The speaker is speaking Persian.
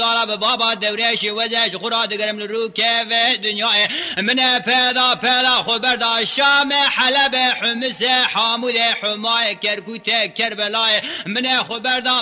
طلب بابا دوريش وزش خراد قرم الروكة في دنيا من پیدا خبر دا شام حلب حمص حامود حماي كركوت كربلاء من خبر دا